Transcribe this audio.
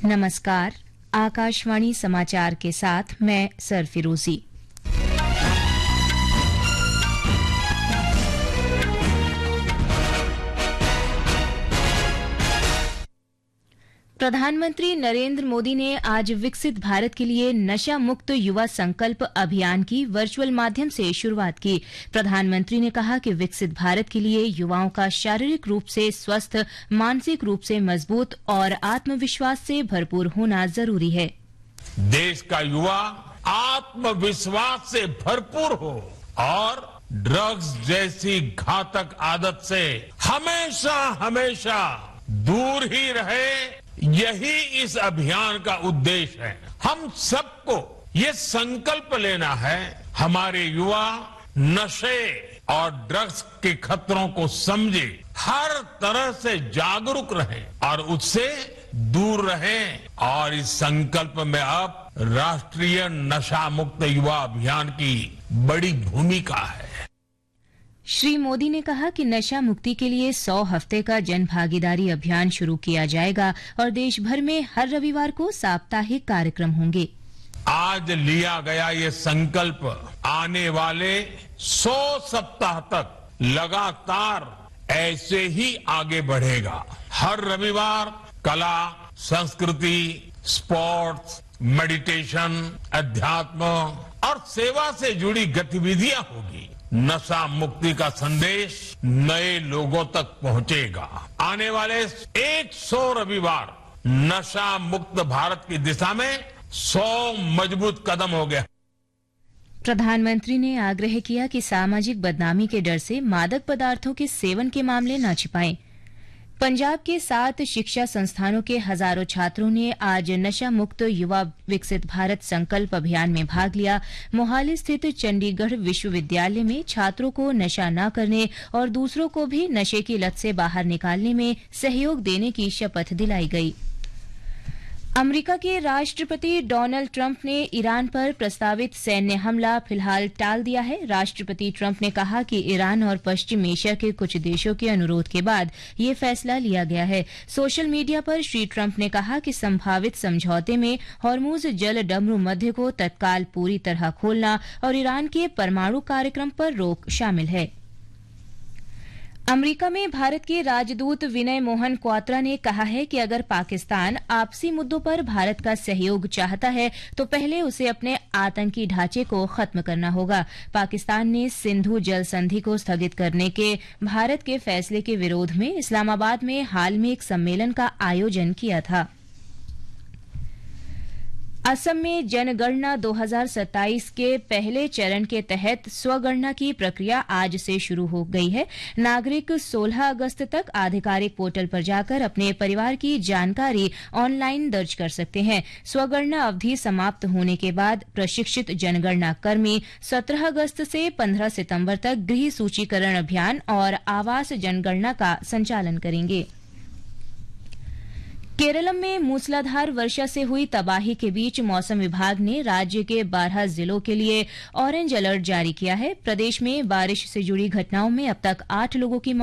नमस्कार। आकाशवाणी समाचार के साथ मैं सरफिरोजी। प्रधानमंत्री नरेंद्र मोदी ने आज विकसित भारत के लिए नशा मुक्त युवा संकल्प अभियान की वर्चुअल माध्यम से शुरुआत की। प्रधानमंत्री ने कहा कि विकसित भारत के लिए युवाओं का शारीरिक रूप से स्वस्थ, मानसिक रूप से मजबूत और आत्मविश्वास से भरपूर होना जरूरी है। देश का युवा आत्मविश्वास से भरपूर हो और ड्रग्स जैसी घातक आदत से हमेशा हमेशा दूर ही रहे, यही इस अभियान का उद्देश्य है। हम सबको ये संकल्प लेना है, हमारे युवा नशे और ड्रग्स के खतरों को समझे, हर तरह से जागरूक रहें और उससे दूर रहें। और इस संकल्प में अब राष्ट्रीय नशा मुक्त युवा अभियान की बड़ी भूमिका है। श्री मोदी ने कहा कि नशा मुक्ति के लिए 100 हफ्ते का जन भागीदारी अभियान शुरू किया जाएगा और देश भर में हर रविवार को साप्ताहिक कार्यक्रम होंगे। आज लिया गया ये संकल्प आने वाले 100 सप्ताह तक लगातार ऐसे ही आगे बढ़ेगा। हर रविवार कला, संस्कृति, स्पोर्ट्स, मेडिटेशन, अध्यात्म और सेवा से जुड़ी गतिविधियां होगी। नशा मुक्ति का संदेश नए लोगों तक पहुंचेगा। आने वाले 100 रविवार नशा मुक्त भारत की दिशा में 100 मजबूत कदम हो गया। प्रधानमंत्री ने आग्रह किया कि सामाजिक बदनामी के डर से मादक पदार्थों के सेवन के मामले न छिपाएं। पंजाब के 7 शिक्षा संस्थानों के हजारों छात्रों ने आज नशा मुक्त युवा विकसित भारत संकल्प अभियान में भाग लिया। मोहाली स्थित चंडीगढ़ विश्वविद्यालय में छात्रों को नशा न करने और दूसरों को भी नशे की लत से बाहर निकालने में सहयोग देने की शपथ दिलाई गई। अमेरिका के राष्ट्रपति डोनाल्ड ट्रंप ने ईरान पर प्रस्तावित सैन्य हमला फिलहाल टाल दिया है। राष्ट्रपति ट्रंप ने कहा कि ईरान और पश्चिम एशिया के कुछ देशों के अनुरोध के बाद ये फैसला लिया गया है। सोशल मीडिया पर श्री ट्रंप ने कहा कि संभावित समझौते में हॉर्मुज जल डमरू मध्य को तत्काल पूरी तरह खोलना और ईरान के परमाणु कार्यक्रम पर रोक शामिल है। अमेरिका में भारत के राजदूत विनय मोहन क्वात्रा ने कहा है कि अगर पाकिस्तान आपसी मुद्दों पर भारत का सहयोग चाहता है तो पहले उसे अपने आतंकी ढांचे को खत्म करना होगा। पाकिस्तान ने सिंधु जल संधि को स्थगित करने के भारत के फैसले के विरोध में इस्लामाबाद में हाल में एक सम्मेलन का आयोजन किया था। असम में जनगणना 2027 के पहले चरण के तहत स्वगणना की प्रक्रिया आज से शुरू हो गई है। नागरिक 16 अगस्त तक आधिकारिक पोर्टल पर जाकर अपने परिवार की जानकारी ऑनलाइन दर्ज कर सकते हैं। स्वगणना अवधि समाप्त होने के बाद प्रशिक्षित जनगणना कर्मी 17 अगस्त से 15 सितंबर तक गृह सूचीकरण अभियान और आवास जनगणना का संचालन करेंगे। केरलम में मूसलाधार वर्षा से हुई तबाही के बीच मौसम विभाग ने राज्य के 12 जिलों के लिए ऑरेंज अलर्ट जारी किया है। प्रदेश में बारिश से जुड़ी घटनाओं में अब तक 8 लोगों की